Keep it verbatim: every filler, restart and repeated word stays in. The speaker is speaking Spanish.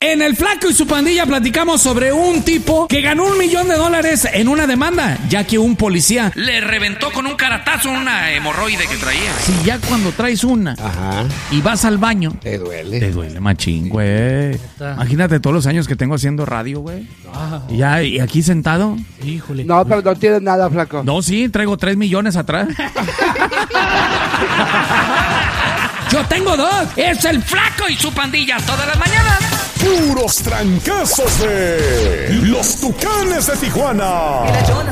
en el Flaco y su pandilla platicamos sobre un tipo que ganó un millón de dólares en una demanda, ya que un policía le reventó con un caratazo una hemorroide que traía. Si ya cuando traes una Ajá. y vas al baño, te duele. Te duele machín, güey. Imagínate todos los años que tengo haciendo radio, güey. Ah. Y ya, y aquí sentado. Híjole. No, pero no tienes nada, Flaco. No, sí, traigo tres millones atrás. Yo tengo dos. Es el Flaco y su pandilla todas las mañanas. Puros trancazos de Los Tucanes de Tijuana.